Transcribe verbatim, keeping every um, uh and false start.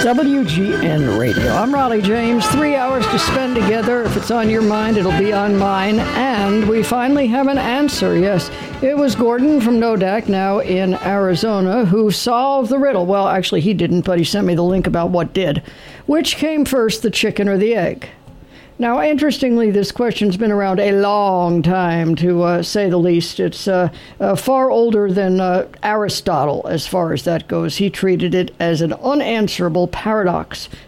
W G N Radio. I'm Raleigh James. Three hours to spend together. If it's on your mind, it'll be on mine. And we finally have an answer. Yes, it was Gordon from Nodak, now in Arizona, who solved the riddle. Well, actually, he didn't, but he sent me the link about what did. Which came first, the chicken or the egg? Now, interestingly, this question's been around a long time, to uh, say the least. It's uh, uh, far older than uh, Aristotle, as far as that goes. He treated it as an unanswerable paradox.